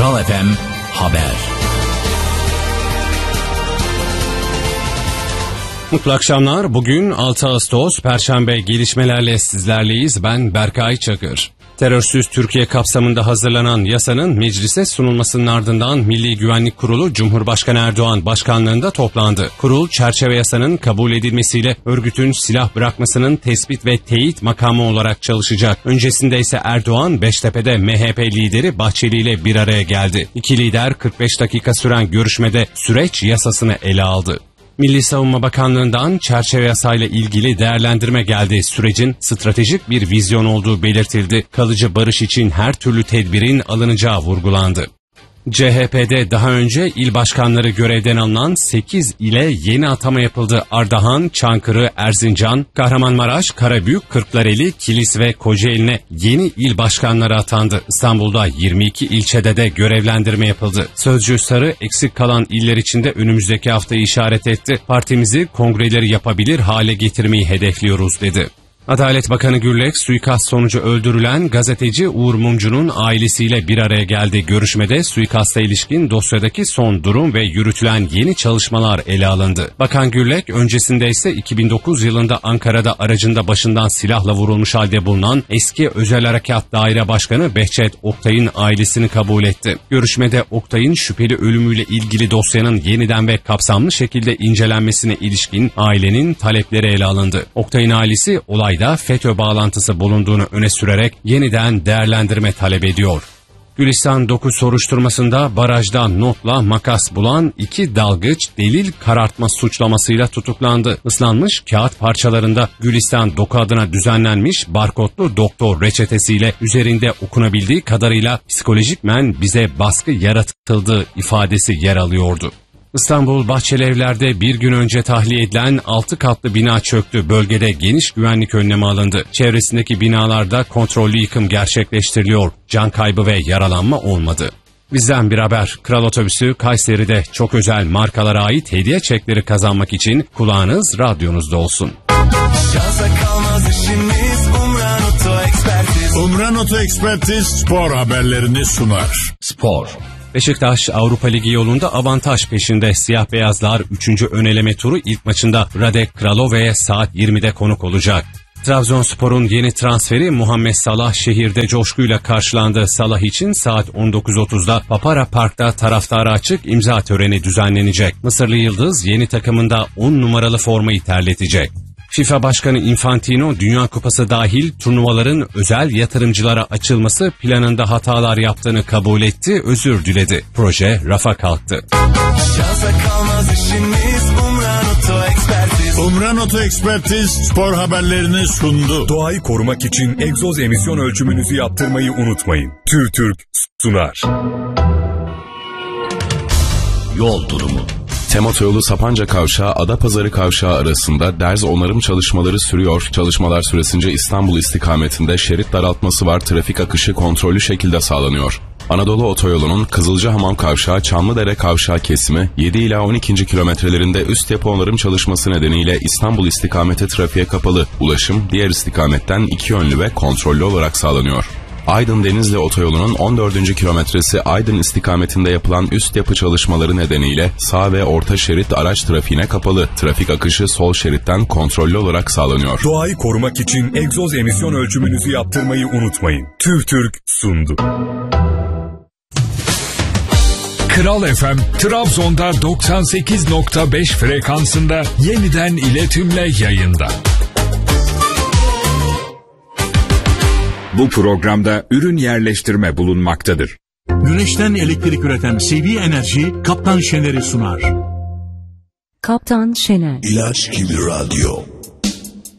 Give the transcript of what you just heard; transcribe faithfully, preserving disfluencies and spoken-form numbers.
Kral F M Haber. Mutlu akşamlar. Bugün altı Ağustos Perşembe, gelişmelerle sizlerleyiz. Ben Berkay Çakır. Terörsüz Türkiye kapsamında hazırlanan yasanın meclise sunulmasının ardından Milli Güvenlik Kurulu Cumhurbaşkanı Erdoğan başkanlığında toplandı. Kurul, çerçeve yasanın kabul edilmesiyle örgütün silah bırakmasının tespit ve teyit makamı olarak çalışacak. Öncesinde ise Erdoğan, Beştepe'de M H P lideri Bahçeli ile bir araya geldi. İki lider kırk beş dakika süren görüşmede süreç yasasını ele aldı. Milli Savunma Bakanlığı'ndan çerçeve yasayla ilgili değerlendirme geldi. Sürecin stratejik bir vizyon olduğu belirtildi. Kalıcı barış için her türlü tedbirin alınacağı vurgulandı. C H P'de daha önce il başkanları görevden alınan sekiz ile yeni atama yapıldı. Ardahan, Çankırı, Erzincan, Kahramanmaraş, Karabük, Kırklareli, Kilis ve Kocaeli'ne yeni il başkanları atandı. İstanbul'da yirmi iki ilçede de görevlendirme yapıldı. Sözcü Sarı, eksik kalan iller içinde önümüzdeki haftayı işaret etti. Partimizi kongreleri yapabilir hale getirmeyi hedefliyoruz dedi. Adalet Bakanı Gürlek, suikast sonucu öldürülen gazeteci Uğur Mumcu'nun ailesiyle bir araya geldi. Görüşmede suikasta ilişkin dosyadaki son durum ve yürütülen yeni çalışmalar ele alındı. Bakan Gürlek, öncesinde ise iki bin dokuz yılında Ankara'da aracında başından silahla vurulmuş halde bulunan eski Özel Harekat Daire Başkanı Behçet Oktay'ın ailesini kabul etti. Görüşmede Oktay'ın şüpheli ölümüyle ilgili dosyanın yeniden ve kapsamlı şekilde incelenmesine ilişkin ailenin talepleri ele alındı. Oktay'ın ailesi olay da FETÖ bağlantısı bulunduğunu öne sürerek yeniden değerlendirme talep ediyor. Gülistan dokuz soruşturmasında barajda notla makas bulan iki dalgıç delil karartma suçlamasıyla tutuklandı. Islanmış kağıt parçalarında Gülistan Doku adına düzenlenmiş barkodlu doktor reçetesiyle üzerinde okunabildiği kadarıyla psikolojikmen bize baskı yaratıldığı ifadesi yer alıyordu. İstanbul Bahçelievler'de bir gün önce tahliye edilen altı katlı bina çöktü. Bölgede geniş güvenlik önlemi alındı. Çevresindeki binalarda kontrollü yıkım gerçekleştiriliyor. Can kaybı ve yaralanma olmadı. Bizden bir haber. Kral Otobüsü Kayseri'de çok özel markalara ait hediye çekleri kazanmak için kulağınız radyonuzda olsun. Umran Oto Ekspertiz. Umran Oto Ekspertiz spor haberlerini sunar. Spor. Beşiktaş Avrupa Ligi yolunda avantaj peşinde. Siyah beyazlar üçüncü öneleme turu ilk maçında Radek Kralove'ye saat yirmide konuk olacak. Trabzonspor'un yeni transferi Muhammed Salah şehirde coşkuyla karşılandı. Salah için saat on dokuz otuzda Papara Park'ta taraftara açık imza töreni düzenlenecek. Mısırlı Yıldız yeni takımında on numaralı formayı terletecek. FIFA Başkanı Infantino, Dünya Kupası dahil turnuvaların özel yatırımcılara açılması planında hatalar yaptığını kabul etti, özür diledi. Proje rafa kalktı. Umran Oto Ekspertiz. Umran Oto Ekspertiz spor haberlerini sundu. Doğayı korumak için egzoz emisyon ölçümünüzü yaptırmayı unutmayın. TÜRTÜRK sunar. Yol durumu. Tem Otoyolu Sapanca Kavşağı Adapazarı Kavşağı arasında derz onarım çalışmaları sürüyor. Çalışmalar süresince İstanbul istikametinde şerit daraltması var. Trafik akışı kontrollü şekilde sağlanıyor. Anadolu Otoyolu'nun Kızılcahamam Kavşağı Çamlıdere Kavşağı kesimi yedi ila on ikinci kilometrelerinde üst yapı onarım çalışması nedeniyle İstanbul istikameti trafiğe kapalı. Ulaşım diğer istikametten iki yönlü ve kontrollü olarak sağlanıyor. Aydın-Denizli Otoyolu'nun on dördüncü kilometresi Aydın istikametinde yapılan üst yapı çalışmaları nedeniyle sağ ve orta şerit araç trafiğine kapalı. Trafik akışı sol şeritten kontrollü olarak sağlanıyor. Doğayı korumak için egzoz emisyon ölçümünüzü yaptırmayı unutmayın. TÜRTÜRK sundu. Kral F M, Trabzon'da doksan sekiz nokta beş frekansında yeniden iletimle yayında. Bu programda ürün yerleştirme bulunmaktadır. Güneşten elektrik üreten C V Enerji, Kaptan Şener'i sunar. Kaptan Şener. İlaç gibi radyo.